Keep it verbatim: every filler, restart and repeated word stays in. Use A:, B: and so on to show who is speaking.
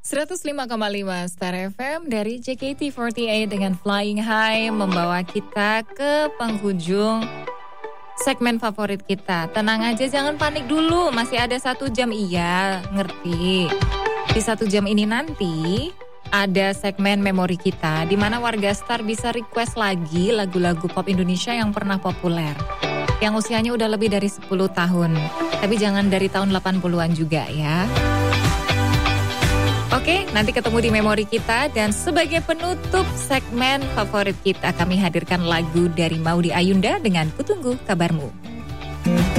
A: seratus lima koma lima Star F M dari J K T empat delapan dengan Flying High membawa kita ke penghujung segmen favorit kita. Tenang aja, jangan panik dulu, masih ada satu jam. Iya, ngerti. Di satu jam ini nanti ada segmen memori kita, di mana warga Star bisa request lagi lagu-lagu pop Indonesia yang pernah populer, yang usianya udah lebih dari sepuluh tahun. Tapi jangan dari tahun delapan puluhan juga ya. Oke, nanti ketemu di memori kita. Dan sebagai penutup segmen favorit kita, kami hadirkan lagu dari Maudy Ayunda dengan Kutunggu Kabarmu.